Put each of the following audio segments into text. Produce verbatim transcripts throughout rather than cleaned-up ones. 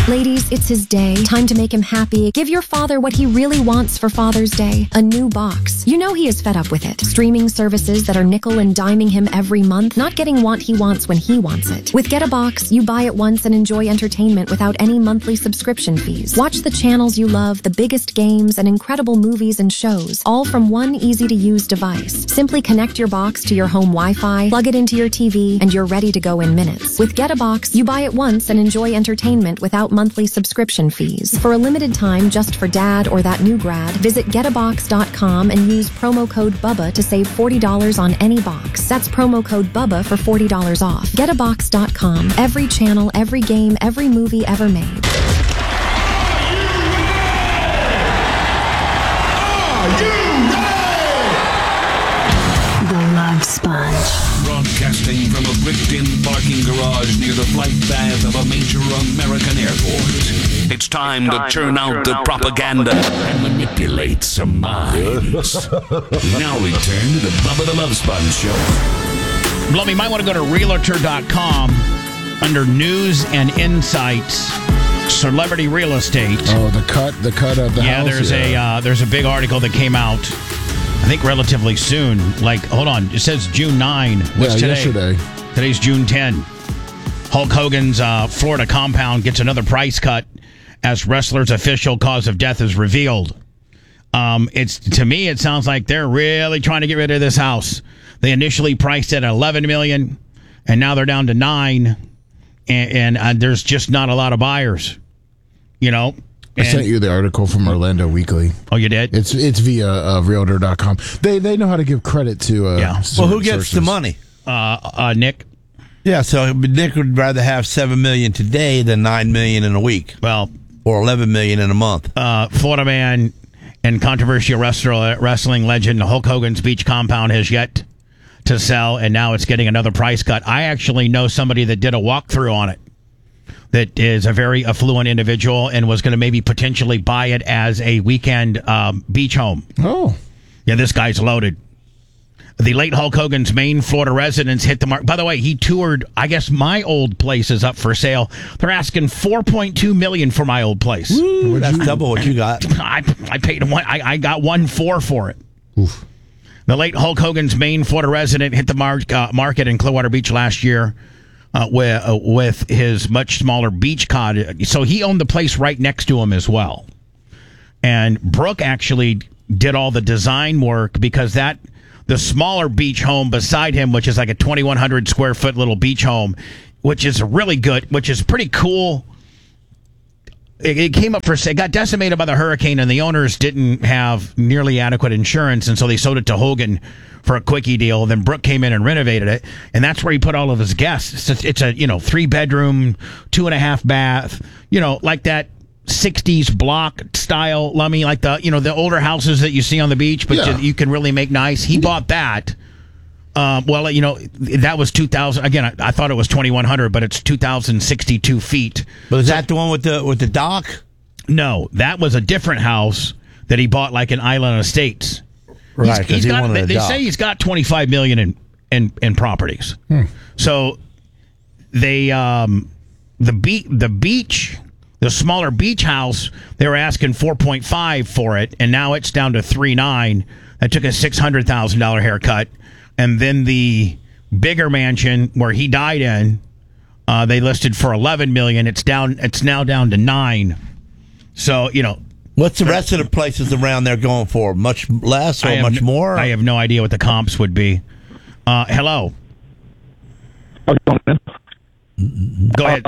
Ladies, it's his day. Time to make him happy. Give your father what he really wants for Father's Day. A new box. You know he is fed up with it. Streaming services that are nickel and diming him every month, not getting what he wants when he wants it. With Get a Box, you buy it once and enjoy entertainment without any monthly subscription fees. Watch the channels you love, the biggest games, and incredible movies and shows, all from one easy-to-use device. Simply connect your box to your home Wi-Fi, plug it into your T V, and you're ready to go in minutes. With Get a Box, you buy it once and enjoy entertainment without monthly subscription fees. For a limited time, just for dad or that new grad, visit get a box dot com and use promo code BUBBA to save forty dollars on any box. That's promo code BUBBA for forty dollars off. get a box dot com. Every channel, every game, every movie ever made. The Love Sponge. Broadcasting from a bricked-in parking garage near the flight path of a major American airport. It's time, it's time to turn to out turn the out propaganda the and manipulate some minds. Now return to the Bubba the Love Sponge Show. Blummy, you might want to go to realtor dot com under News and Insights, Celebrity Real Estate. Oh, the cut, the cut of the yeah, house. There's yeah, a, uh, there's a big article that came out, I think relatively soon. Like, hold on, it says June ninth. What's yeah, today? yesterday. Today's June tenth. Hulk Hogan's uh, Florida compound gets another price cut as wrestler's official cause of death is revealed. Um, it's to me, it sounds like they're really trying to get rid of this house. They initially priced it at eleven million dollars, and now they're down to nine, and, and uh, there's just not a lot of buyers. You know. I And, sent you the article from Orlando Weekly. Oh, you did? It's it's via uh, realtor dot com. They they know how to give credit to. Uh, Yeah. Well, who gets sources. the money? Uh, uh, Nick. Yeah, so Nick would rather have seven million today than nine million in a week, Well, or eleven million in a month. uh, Florida man and controversial wrestler, wrestling legend Hulk Hogan's beach compound has yet to sell, and now it's getting another price cut. I actually know somebody that did a walkthrough on it that is a very affluent individual and was going to maybe potentially buy it as a weekend um, beach home. Oh, Yeah, this guy's loaded. The late Hulk Hogan's main Florida residence hit the mark. By the way, he toured, I guess my old place is up for sale. They're asking four point two million dollars for my old place. Ooh, that's double what you got. I, I paid one. I, I got one four for it. oof. The late Hulk Hogan's main Florida resident hit the mar- uh, market in Clearwater Beach last year uh, with, uh, with his much smaller beach cottage. So he owned the place right next to him as well. And Brooke actually did all the design work because that the smaller beach home beside him, which is like a twenty-one hundred square foot little beach home, which is really good, which is pretty cool. It, it came up for it got decimated by the hurricane, and the owners didn't have nearly adequate insurance, and so they sold it to Hogan for a quickie deal. Then Brooke came in and renovated it, and that's where he put all of his guests. It's a, it's a you know three bedroom, two and a half bath, you know like that sixties block style, Lummy, like the you know the older houses that you see on the beach, but Yeah. you, you can really make nice. He bought that. Um, well, you know that was two thousand. Again, I, I thought it was twenty-one hundred, but it's two thousand sixty-two feet. But is that the one with the with the dock? No, that was a different house that he bought, like in Island Estates. Right, He's- 'cause he's he got- wanted they, a they dock. say he's got twenty-five million in in, in properties. So they um the beach the beach the smaller beach house, they were asking four point five for it, and now it's down to three nine. That took a six hundred thousand dollar haircut, and then the bigger mansion where he died in, uh, they listed for eleven million. It's down. It's now down to nine. So you know. What's the rest of the places around there going for? Much less or I have much n- more? I have no idea what the comps would be. Uh, hello. Go ahead.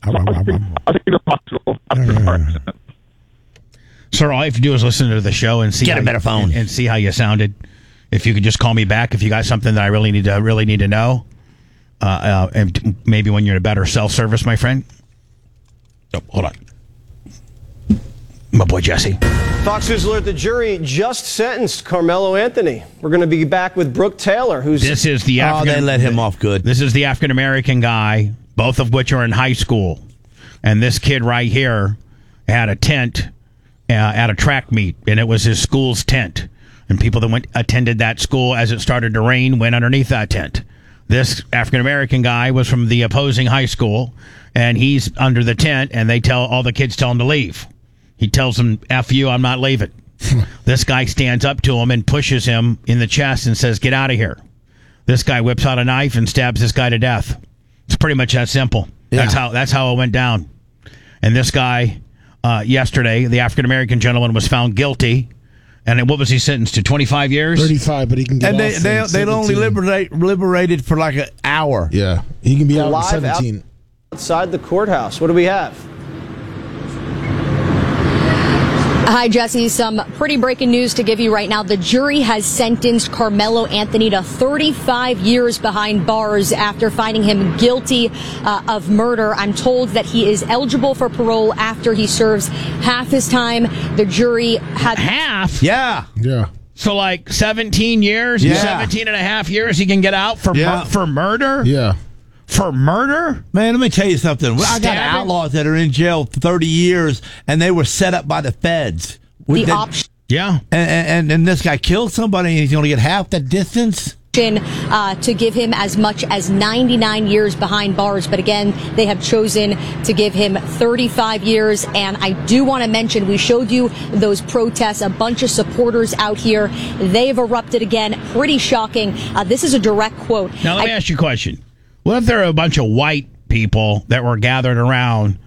Sir, all you have to do is listen to the show and see Get a how better you, phone. and, and see how you sounded. If you could just call me back if you got something that I really need to really need to know, uh, uh, and maybe when you're in a better self service, my friend. Oh, hold on, my boy Jesse. Fox News alert: the jury just sentenced Carmelo Anthony. We're going to be back with Brooke Taylor, who's This is the oh, African. they let him off good. This is the African American guy, both of which are in high school. And this kid right here had a tent uh, at a track meet, and it was his school's tent. And people that went attended that school as it started to rain went underneath that tent. This African American guy was from the opposing high school, and he's under the tent, and they tell all the kids tell him to leave. He tells them, "F you, I'm not leaving." This guy stands up to him and pushes him in the chest and says, "Get out of here." This guy whips out a knife and stabs this guy to death. It's pretty much that simple. Yeah. That's how that's how it went down. And this guy, uh, yesterday, the African American gentleman was found guilty. And what was he sentenced to? twenty-five years? thirty-five, but he can get And off they in they they only seventeen. liberate liberated for like an hour. Yeah, he can be out in Live seventeen. outside the courthouse. What do we have? Hi, Jesse. Some pretty breaking news to give you right now. The jury has sentenced Carmelo Anthony to thirty-five years behind bars after finding him guilty uh, of murder. I'm told that he is eligible for parole after he serves half his time. The jury had Half? Yeah. Yeah. So like seventeen years? Yeah. seventeen and a half years he can get out for, Yeah. mur- for murder? Yeah. For murder? Man, let me tell you something. I got Stabbing? outlaws that are in jail for thirty years, and they were set up by the feds. the With the- option. Yeah. and, and, and this guy killed somebody, and he's going to get half that distance? Uh, to give him as much as ninety-nine years behind bars. But again, they have chosen to give him thirty-five years. And I do want to mention, we showed you those protests, a bunch of supporters out here. They have erupted again. Pretty shocking. Uh, this is a direct quote. Now, let me I- ask you a question. What if there are a bunch of white people that were gathered around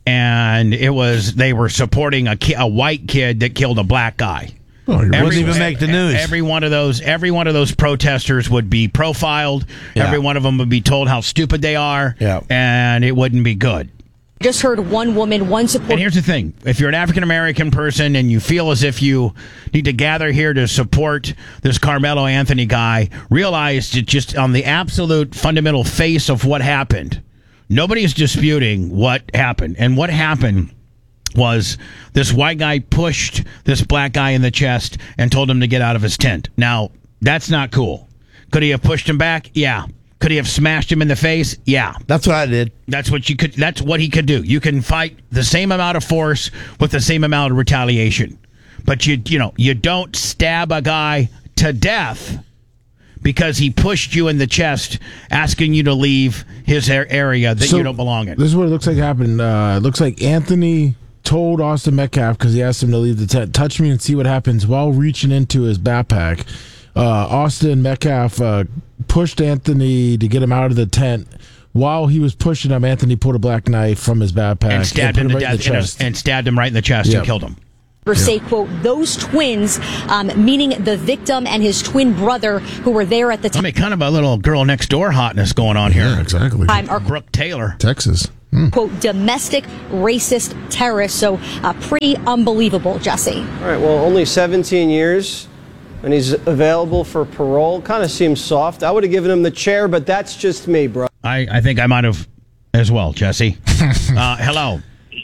and it was they were supporting a, ki- a white kid that killed a black guy? Oh, you're Wouldn't even make the news. Every one of those, every one of those protesters would be profiled. Yeah. Every one of them would be told how stupid they are, Yeah. and it wouldn't be good. just heard one woman, one supporter. And here's the thing. If you're an African-American person and you feel as if you need to gather here to support this Carmelo Anthony guy, realize that just on the absolute fundamental face of what happened, nobody's disputing what happened. And what happened was this white guy pushed this black guy in the chest and told him to get out of his tent. Now, that's not cool. Could he have pushed him back? Yeah. Could he have smashed him in the face? Yeah. That's what I did. That's what you could. That's what he could do. You can fight the same amount of force with the same amount of retaliation, but you you know you don't stab a guy to death because he pushed you in the chest, asking you to leave his a- area that So, you don't belong in. This is what it looks like happened. Uh, it looks like Anthony told Austin Metcalf, because he asked him to leave the tent, touch me and see what happens, while reaching into his backpack. Uh, Austin Metcalf uh, pushed Anthony to get him out of the tent. While he was pushing him, Anthony pulled a black knife from his backpack and stabbed put him to right in death the in a- chest. and stabbed him right in the chest Yep. and killed him. say, quote, those twins, um, meaning the victim and his twin brother who were there at the I mean, kind of a little girl next door hotness going on here. Yeah, exactly. time, are, Brooke Taylor. Texas. Hmm. quote, domestic racist terrorists. So uh, pretty unbelievable, Jesse. All right, well, only seventeen years, and he's available for parole. Kind of seems soft. I would have given him the chair, but that's just me, bro. I, I think I might have as well, Jesse. uh, hello.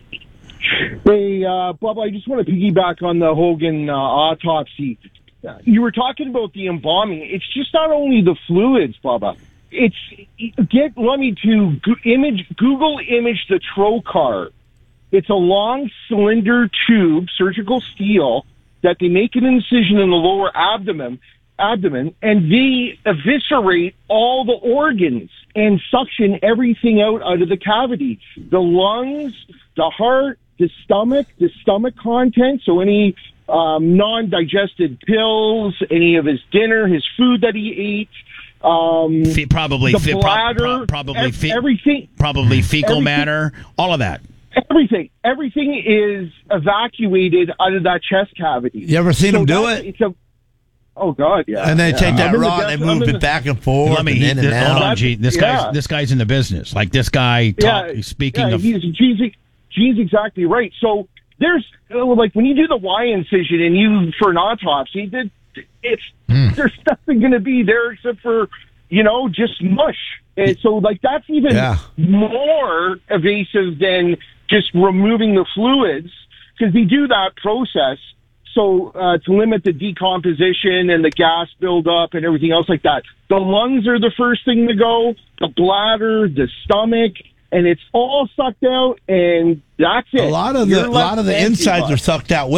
Hey, uh, Bubba, I just want to piggyback on the Hogan uh, autopsy. You were talking about the embalming. It's just not only the fluids, Bubba. It's get let me to go- image Google image the trocar. It's a long cylinder tube, surgical steel, that they make an incision in the lower abdomen, abdomen, and they eviscerate all the organs and suction everything out out of the cavity. The lungs, the heart, the stomach, the stomach content, so any um, non-digested pills, any of his dinner, his food that he ate, um, Fe- probably the fe- pro- bladder, pro- probably ev- fe- everything, probably fecal everything- matter, all of that. everything, everything is evacuated out of that chest cavity. You ever seen So him do that- it? It's a, oh God, yeah. And they yeah. take that I'm in the rod death- and they I'm move in it the- back and forth Let me. and He, in and th- hold out. on, G. This Yeah. guy's this guy's in the business. Like this guy. Talk, Yeah, speaking yeah, of. he's Gene's, Gene's exactly right. So there's uh, like when you do the Y incision and you for an autopsy, that it's Mm. there's nothing going to be there except for you know just mush. And so like that's even Yeah. more evasive than just removing the fluids because they do that process. So uh, to limit the decomposition and the gas buildup and everything else like that. The lungs are the first thing to go, the bladder, the stomach, and it's all sucked out, and that's it. A lot of You're the a left lot of the empty, insides bud. are sucked out with it.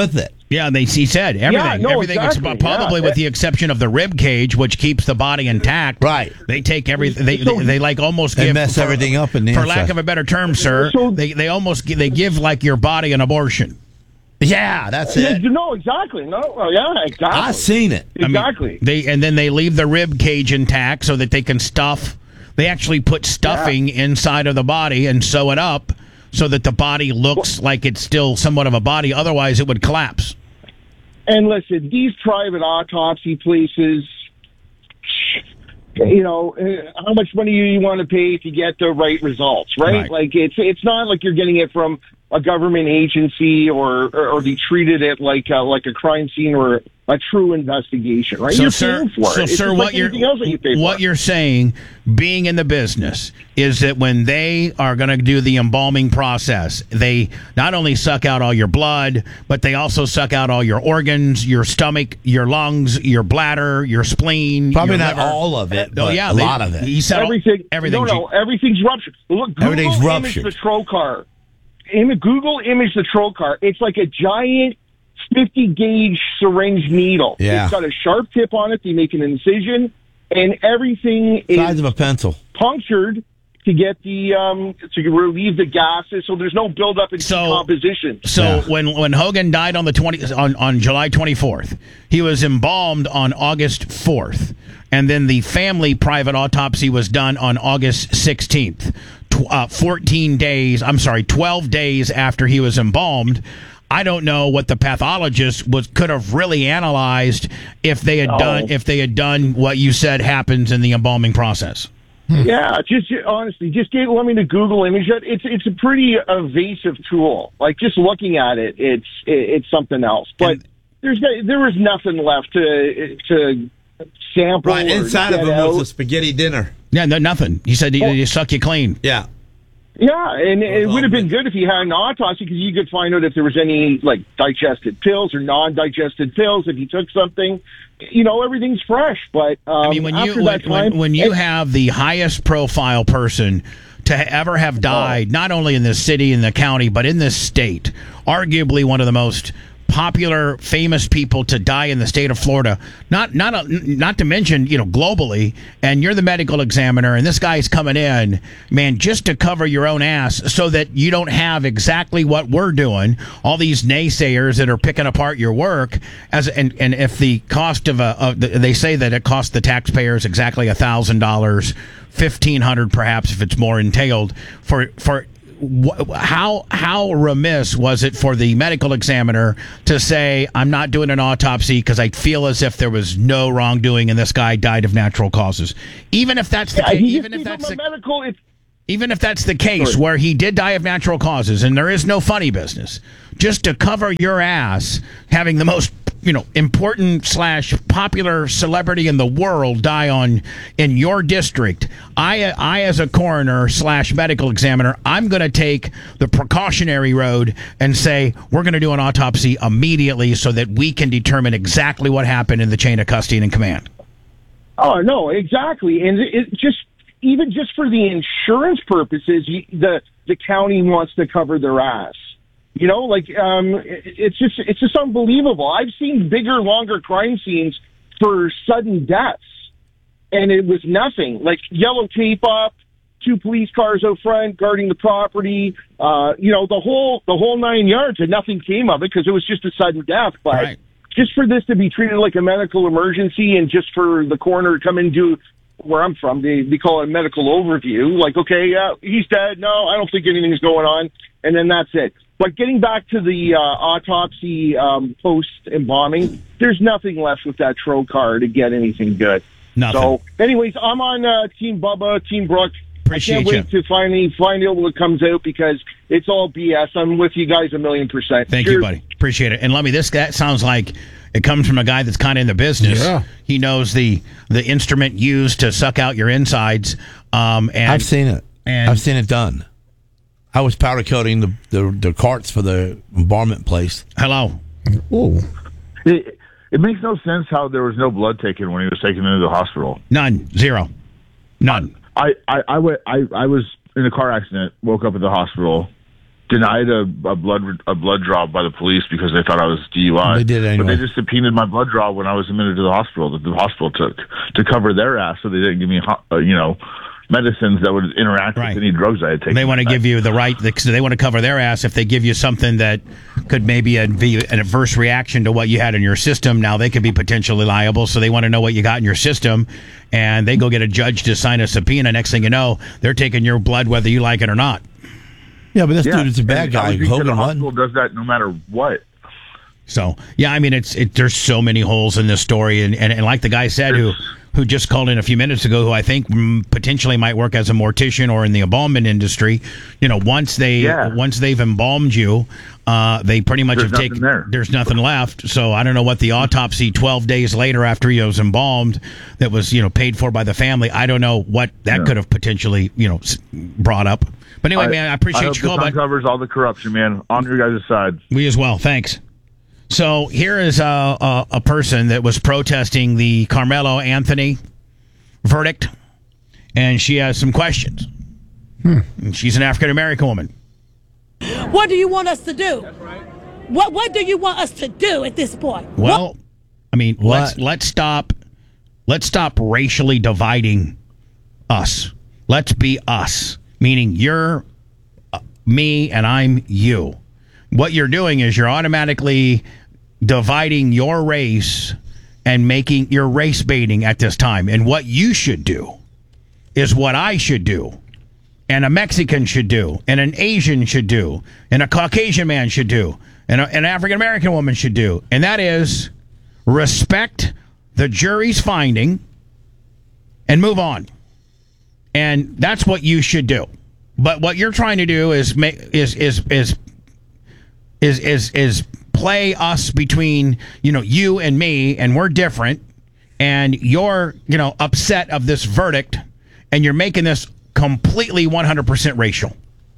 Yeah, they he said everything. Yeah, no, everything exactly. except, probably yeah. with the exception of the rib cage, which keeps the body intact. Right. They take everything. They, So- they they like almost They give mess for, everything up in the for inside. lack of a better term, sir. So- they they almost gi- they give like your body an abortion. Yeah, that's Yeah, it. no, exactly. No, uh, yeah, exactly. I seen it. I mean, Exactly. they and then they leave the rib cage intact so that they can stuff. They actually put stuffing inside of the body and sew it up so that the body looks like it's still somewhat of a body. Otherwise, it would collapse. And listen, these private autopsy places, you know, uh, how much money do you want to pay to get the right results, right? Right. Like it's it's not like you're getting it from a government agency or or, or they treated it like a, like a crime scene or a true investigation, right? So, you're sir, paying for so, it. It's sir, just what like you're anything else that you pay what for. you're saying, being in the business, is that when they are going to do the embalming process, they not only suck out all your blood, but they also suck out all your organs, your stomach, your lungs, your bladder, your spleen. Probably your not liver. all of it, Oh but yeah, a they- lot of it. He said all- everything. everything. No, no, everything's ruptured. Look, Google Everything's image ruptured. the trocar. Im- Google image the trocar. It's like a giant fifty gauge syringe needle. Yeah. It's got a sharp tip on it. They make an incision, and everything Size is of a pencil. punctured to get the um to relieve the gases, so there's no buildup and So- decomposition. So Yeah. when when Hogan died on the twenty on, on July twenty-fourth, he was embalmed on August fourth, and then the family private autopsy was done on August sixteenth. Tw- uh, fourteen days, I'm sorry, twelve days after he was embalmed. I don't know what the pathologist was could have really analyzed if they had No. done if they had done what you said happens in the embalming process. Yeah, just honestly, just get let me to Google image it. It's it's a pretty evasive tool. Like just looking at it, it's it, it's something else. But And- there's there was nothing left to to sample. Right, or inside of get him out. was a spaghetti dinner. Yeah, no, nothing. He said he, he suck you clean. Yeah. Yeah, and it Well, would have been um, good if you had an autopsy because you could find out if there was any like digested pills or non-digested pills. If you took something, you know, everything's fresh. But um, I mean, when you after when, that time, when, when you it- have the highest profile person to ha- ever have died, not only in this city and the county, but in this state, arguably one of the most popular, famous people to die in the state of Florida. Not not a, not to mention, you know, globally. And you're the medical examiner, and this guy's coming in, man, just to cover your own ass, so that you don't have exactly what we're doing. All these naysayers that are picking apart your work, as and and if the cost of a, of the, they say that it costs the taxpayers exactly a thousand dollars, fifteen hundred perhaps if it's more entailed for for. Wh- How how remiss was it for the medical examiner to say, I'm not doing an autopsy because I feel as if there was no wrongdoing and this guy died of natural causes? Even if that's the yeah, case, he even just if gave that's him the, a medical. It's even if that's the case Sorry. where he did die of natural causes and there is no funny business, just to cover your ass, having the most, you know, important slash popular celebrity in the world die on in your district, I, I as a coroner slash medical examiner, I'm going to take the precautionary road and say we're going to do an autopsy immediately so that we can determine exactly what happened in the chain of custody and command. Oh no, exactly, and it, it just even just for the insurance purposes, you, the the county wants to cover their ass. You know, like um, it, it's just it's just unbelievable. I've seen bigger, longer crime scenes for sudden deaths, and it was nothing. Like yellow tape up, two police cars out front guarding the property. Uh, you know, the whole the whole nine yards, and nothing came of it because it was just a sudden death. But Right. just for this to be treated like a medical emergency, and just for the coroner to come in and do where I'm from, they, they call it a medical overview. Like, okay, yeah, he's dead. No, I don't think anything's going on. And then that's it. But getting back to the uh, autopsy um, post embalming, there's nothing left with that trocar to get anything good. Nothing. So, anyways, I'm on uh, Team Bubba, Team Brooke. Appreciate I can't wait you. to finally find out what comes out because it's all B S. I'm with you guys a million percent. Thank Cheers. you, buddy. Appreciate it. And let me this that sounds like it comes from a guy that's kind of in the business. Yeah. He knows the the instrument used to suck out your insides. Um, and I've seen it. and- I've seen it done. I was powder coating the, the, the carts for the embalmment place. Hello. Oh, It, it makes no sense how there was no blood taken when he was taken into the hospital. None. Zero. None. I, I, I, went, I, I was in a car accident, woke up at the hospital, denied a, a blood a blood draw by the police because they thought I was D U I. They did anyway. But they just subpoenaed my blood draw when I was admitted to the hospital that the hospital took to cover their ass, so they didn't give me, uh, you know, medicines that would interact Right. with any drugs I had taken. They want to give you the right. They want to cover their ass if they give you something that could maybe be an adverse reaction to what you had in your system. Now they could be potentially liable, so they want to know what you got in your system, and they go get a judge to sign a subpoena. Next thing you know, they're taking your blood whether you like it or not. Yeah, but this Yeah. dude is a bad And guy. obviously Hogan the won. hospital does that no matter what. So yeah, I mean, it's it. There's so many holes in this story, and and, and like the guy said who. who just called in a few minutes ago, who I think mm, potentially might work as a mortician or in the embalmment industry. You know, once they Yeah. once they've embalmed you, uh, they pretty much There's have taken. nothing there. There's nothing left. So I don't know what the autopsy twelve days later after he was embalmed, that was you know paid for by the family. I don't know what that Yeah. could have potentially you know s- brought up. But anyway, man, I appreciate I hope your call, this bud. uncovers all the corruption, man. On your guys' side. We as well. Thanks. So here is a, a, a person that was protesting the Carmelo Anthony verdict, and she has some questions. Hmm. And she's an African American woman. What do you want us to do? What What do you want us to do at this point? Well, What? I mean, What? let's let's stop let's stop racially dividing us. Let's be us, meaning you're uh, me and I'm you. What you're doing is you're automatically dividing your race and making your race baiting at this time. And what you should do is what I should do, and a Mexican should do, and an Asian should do, and a Caucasian man should do, and a, an African American woman should do. And that is respect the jury's finding and move on. And that's what you should do. But what you're trying to do is make is is is is is is play us between, you know, you and me, and we're different, and you're, you know, upset of this verdict, and you're making this completely one hundred percent racial.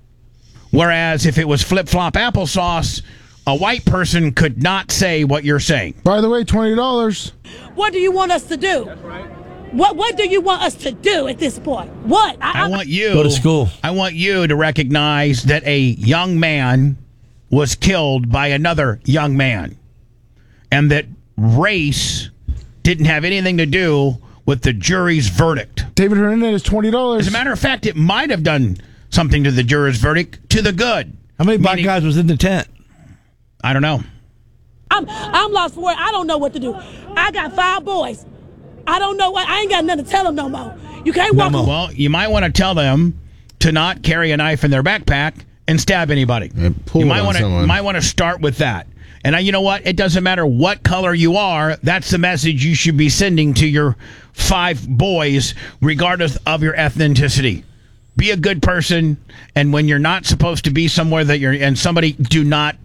Whereas if it was flip-flop applesauce, a white person could not say what you're saying. By the way, twenty dollars. What do you want us to do? That's right. What What do you want us to do at this point? What? I want you Go to school. I want you to recognize that a young man was killed by another young man, and that race didn't have anything to do with the jury's verdict. David Hernandez, twenty dollars. As a matter of fact, it might have done something to the juror's verdict to the good. How many black Meaning- guys was in the tent? I don't know. I'm I'm lost for it. I don't know what to do. I got five boys. I don't know what. I ain't got nothing to tell them no more. You can't walk. No more. Well, you might want to tell them to not carry a knife in their backpack and stab anybody. And pull you it might on want to someone. might want to start with that. And I, you know what? It doesn't matter what color you are. That's the message you should be sending to your five boys, regardless of your ethnicity. Be a good person, and when you're not supposed to be somewhere that you're, and somebody, do not